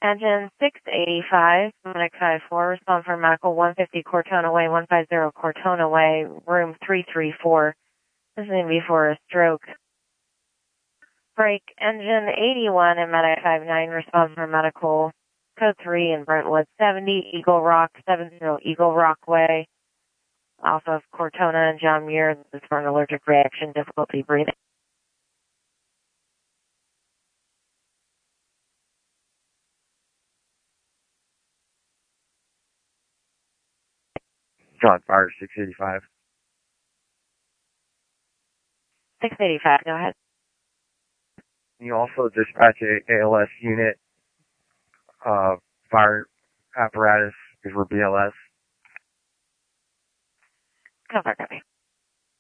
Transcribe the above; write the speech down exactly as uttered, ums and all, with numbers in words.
Engine six eighty-five, Medic five four, respond for Medical one fifty Cortona Way, one fifty Cortona Way, room three three four. This is going to be for a stroke. Break, Engine eighty-one and Medic five nine, respond for Medical Code three in Brentwood, seventy Eagle Rock, seventy Eagle Rock Way, off of Cortona and John Muir. This is for an allergic reaction, difficulty breathing. John Fire six eighty-five. six eighty-five, go ahead. Can you also dispatch a A L S unit, uh, fire apparatus, because we're B L S? Go for it, copy.